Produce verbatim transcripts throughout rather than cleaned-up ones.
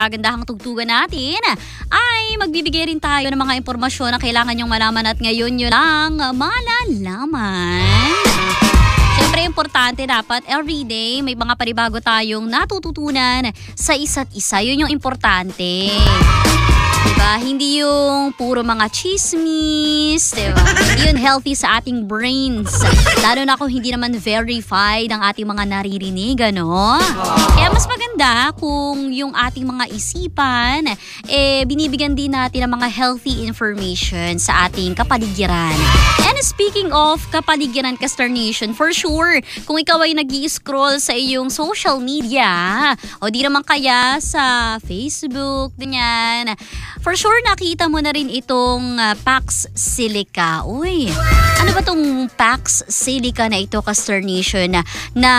Kagandahang tugtugan natin ay magbibigay rin tayo ng mga impormasyon na kailangan nyong malaman at ngayon yun ang malalaman. Siyempre, importante dapat everyday may mga panibago tayong natututunan sa isa't isa. Yun yung importante. Diba? Hindi yung puro mga chismis, diba? Hindi yun healthy sa ating brains. Lalo na kung hindi naman verified ang ating mga naririnig, ano? Kaya mas maganda kung yung ating mga isipan, eh, binibigyan din natin ng mga healthy information sa ating kapaligiran. And speaking of kapaligiran, Castor Nation, for sure, kung ikaw ay nag-i-scroll sa iyong social media, o di naman kaya sa Facebook, ganyan, for sure, nakita mo na rin itong uh, Pax Silica. Uy, ano ba itong Pax Silica na ito, Castor Nation, na, na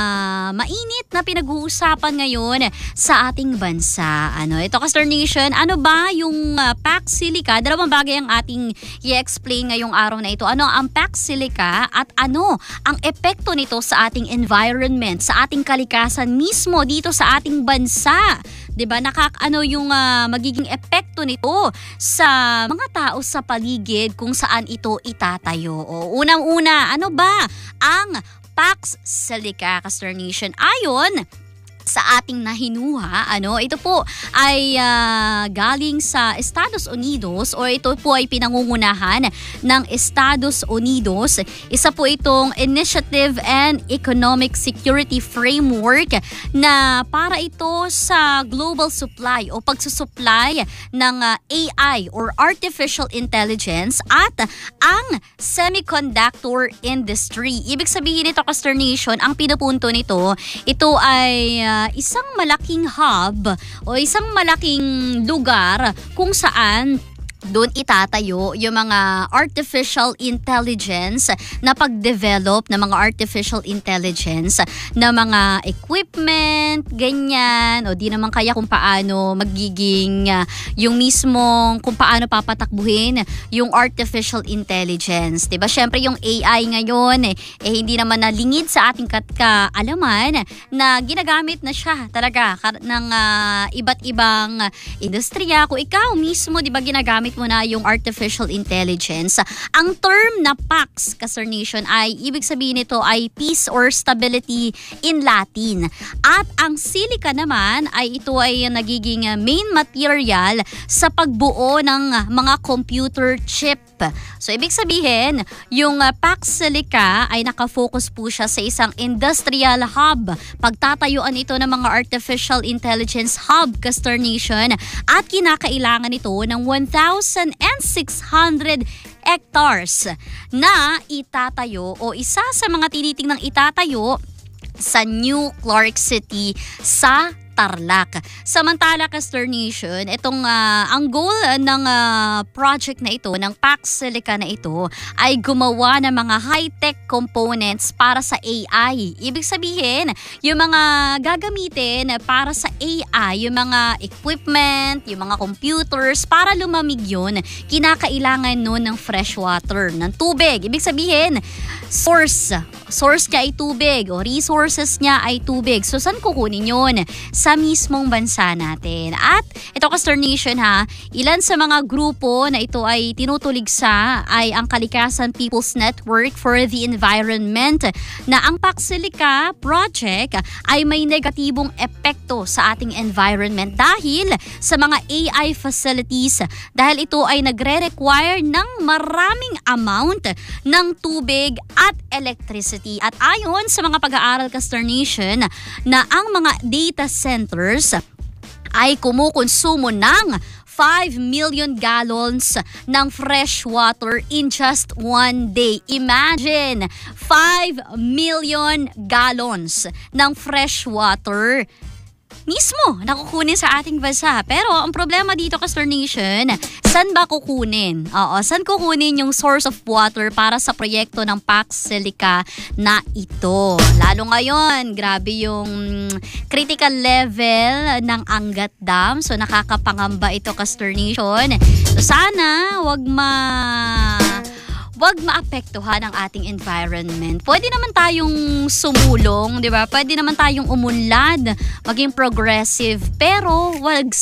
mainit na pinag-uusapan ngayon sa ating bansa? Ano, ito, Castor Nation, ano ba yung uh, Pax Silica? Dalawang bagay ang ating i-explain ngayong araw na ito. Ano ang Pax Silica at ano ang epekto nito sa ating environment, sa ating kalikasan mismo dito sa ating bansa? Diba, nakak ano yung uh, magiging epekto nito sa mga tao sa paligid kung saan ito itatayo. O, unang-una, ano ba ang Pax Silica, Castor Nation? Ayon sa ating nahinuha, ano, ito po ay uh, galing sa Estados Unidos o ito po ay pinangungunahan ng Estados Unidos. Isa po itong Initiative and Economic Security Framework na para ito sa global supply o pagsusupply ng uh, A I or Artificial Intelligence at ang semiconductor industry. Ibig sabihin nito, Castor Nation, ang pinupunto nito, ito ay uh, Uh, isang malaking hub o isang malaking lugar kung saan doon itatayo yung mga artificial intelligence na pag-develop ng mga artificial intelligence na mga equipment, ganyan, o di naman kaya kung paano magiging uh, yung mismong kung paano papatakbuhin yung artificial intelligence. Diba? Syempre yung A I ngayon, eh, eh hindi naman nalingid sa ating kaalaman na ginagamit na siya talaga ng uh, iba't ibang industriya. Kung ikaw mismo, di ba, ginagamit mo na yung artificial intelligence. Ang term na Pax, Castor Nation, ay ibig sabihin nito ay peace or stability in Latin. At ang silica naman ay ito ay nagiging main material sa pagbuo ng mga computer chip. So, ibig sabihin, yung uh, Pax Silica ay nakafocus po siya sa isang industrial hub. Pagtatayuan ito ng mga artificial intelligence hub, Castor Nation, at kinakailangan ito ng one thousand six hundred hectares na itatayo o isa sa mga tinitingnang itatayo sa New Clark City sa Tarlac. Samantala, Castor Nation, itong uh, ang goal ng uh, project na ito, ng Pax Silica na ito, ay gumawa ng mga high-tech components para sa A I. Ibig sabihin, yung mga gagamitin para sa A I, yung mga equipment, yung mga computers, para lumamig yun, kinakailangan nun ng fresh water, ng tubig. Ibig sabihin, source, source niya ay tubig o resources niya ay tubig. So, saan kukunin yun? Sa mismong bansa natin. At ito, Castor Nation, ha, ilan sa mga grupo na ito ay tinutuligsa ay ang Kalikasan People's Network for the Environment, na ang Pax Silica project ay may negatibong epekto sa ating environment dahil sa mga A I facilities, dahil ito ay nagre-require ng maraming amount ng tubig at electricity. At ayon sa mga pag-aaral, Castor Nation, na ang mga data centers ay kumukonsumo ng five million gallons ng fresh water in just one day. Imagine, five million gallons ng fresh water mismo nakukunin sa ating bansa. Pero ang problema dito, Castor Nation, saan ba kukunin? Oo, saan kukunin yung source of water para sa proyekto ng Pax Silica na ito? Lalo ngayon, grabe yung critical level ng Angat Dam. So nakakapangamba ito, Castor Nation. So sana wag ma wag maapektuhan ang ating environment. Pwede naman tayong sumulong, di ba? Pwede naman tayong umunlad, maging progressive, pero wag